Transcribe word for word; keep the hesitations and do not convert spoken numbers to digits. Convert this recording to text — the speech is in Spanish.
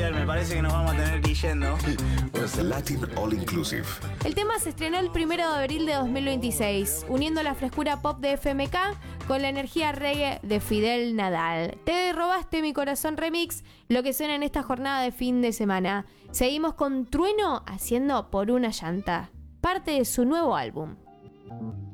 Javier, me parece que nos vamos a tener que ir yendo. Latin All Inclusive. El tema se estrenó el primero de abril de dos mil veintiséis, uniendo la frescura pop de F M K con la energía reggae de Fidel Nadal. Te robaste mi corazón remix, lo que suena en esta jornada de fin de semana. Seguimos con Trueno haciendo Por una llanta, parte de su nuevo álbum.